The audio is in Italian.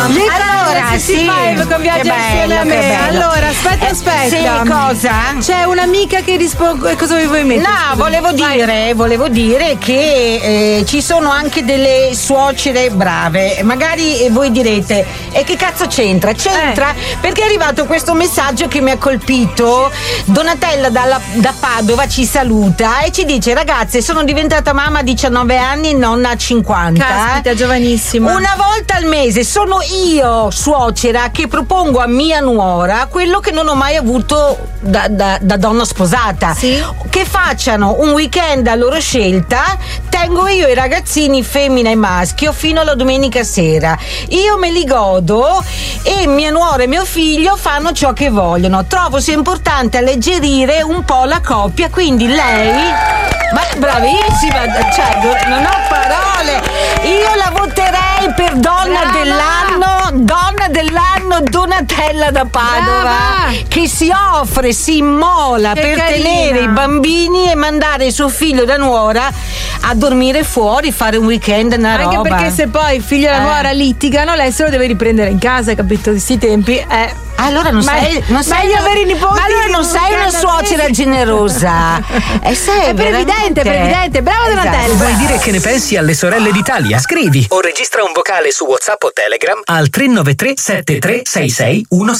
Allora, sì, con Viaggi assieme a me. Allora, aspetta. Sì, cosa? C'è un'amica che risponde. Cosa vuoi mettere? No, volevo dire che ci sono anche delle suocere brave. Magari voi direte, e che cazzo c'entra? C'entra perché è arrivato questo messaggio che mi ha colpito. Donatella da Padova ci saluta e ci dice: ragazze, sono diventata mamma a 19 anni e nonna a 50. Caspita, giovanissima. Una volta al mese sono io, suocera, che propongo a mia nuora quello che non ho mai avuto da donna sposata. Sì. Che facciano un weekend a loro scelta, tengo io i ragazzini femmina e maschio fino alla domenica sera. Io me li godo e mia nuora e mio figlio fanno ciò che vogliono. Trovo sia importante alleggerire un po' la coppia, quindi lei, ma bravissima, cioè non ho parole. Io la voterei per donna dell'anno Donatella da Padova. Brava. Che si offre, si immola Che per carina. tenere i bambini e mandare il suo figlio da nuora a dormire fuori, fare un weekend, una Anche roba. perché se poi il figlio e la nuora litigano, lei se lo deve riprendere in casa, capito? Di sti tempi. Allora non sei avere i nipoti. Ma allora non sei una suocera generosa. È previdente. Brava Donatella. Vuoi dire che ne pensi alle sorelle d'Italia? Scrivi o registra un vocale su WhatsApp o Telegram al 393 7366 163.